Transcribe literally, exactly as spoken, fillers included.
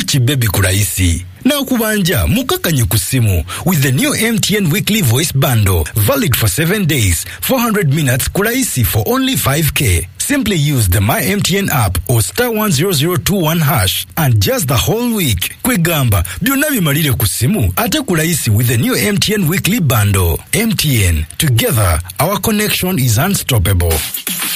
Dolce Baby kuraisi. Na kubanja mukakanye kusimu with the new M T N weekly voice bundle valid for seven days, four hundred minutes kuraisi for only five K. Simply use the My M T N app or star one zero zero two one hash and just the whole week. Kwegamba, byonna bimalire kusimu ate kuraisi with the new M T N weekly bundle. M T N, together our connection is unstoppable.